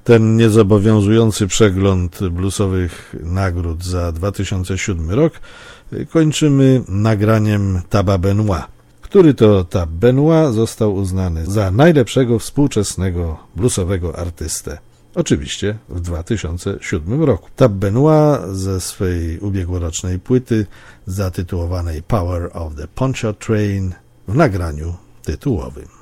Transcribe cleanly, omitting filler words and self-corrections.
Ten niezobowiązujący przegląd bluesowych nagród za 2007 rok kończymy nagraniem Tabba Benoit, który to Tab Benoit został uznany za najlepszego współczesnego bluesowego artystę. Oczywiście w 2007 roku. Tab Benoit ze swej ubiegłorocznej płyty zatytułowanej Power of the Poncho Train w nagraniu tytułowym.